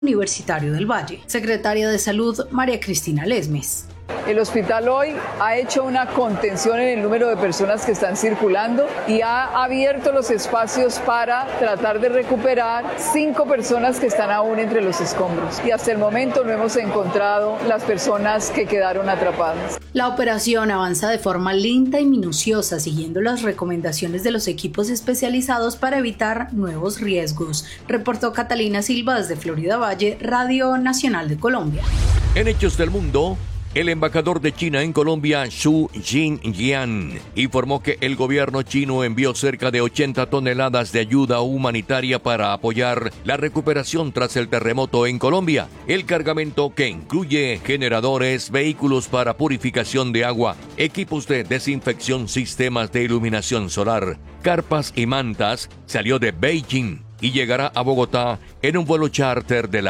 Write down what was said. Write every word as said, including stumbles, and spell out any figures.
Universitario del Valle. Secretaria de Salud, María Cristina Lesmes. El hospital hoy ha hecho una contención en el número de personas que están circulando y ha abierto los espacios para tratar de recuperar cinco personas que están aún entre los escombros. Y hasta el momento no hemos encontrado las personas que quedaron atrapadas. La operación avanza de forma lenta y minuciosa, siguiendo las recomendaciones de los equipos especializados para evitar nuevos riesgos, reportó Catalina Silva desde Florida Valle, Radio Nacional de Colombia. En Hechos del Mundo, el embajador de China en Colombia, Xu Jinyan, informó que el gobierno chino envió cerca de ochenta toneladas de ayuda humanitaria para apoyar la recuperación tras el terremoto en Colombia. El cargamento, que incluye generadores, vehículos para purificación de agua, equipos de desinfección, sistemas de iluminación solar, carpas y mantas, salió de Beijing y llegará a Bogotá en un vuelo charter de la